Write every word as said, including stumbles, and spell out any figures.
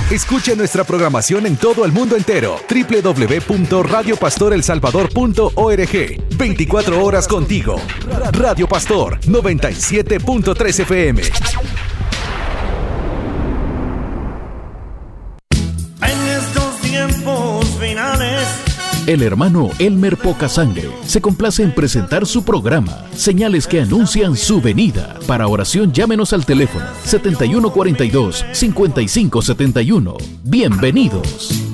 Escucha nuestra programación en todo el mundo entero. doble u doble u doble u punto radio pastor el salvador punto org. veinticuatro horas contigo. Radio Pastor noventa y siete punto tres F M. En estos tiempos finales, el hermano Elmer Pocasangre se complace en presentar su programa, Señales que anuncian su venida. Para oración, llámenos al teléfono setenta y uno cuarenta y dos, cincuenta y cinco setenta y uno. Bienvenidos.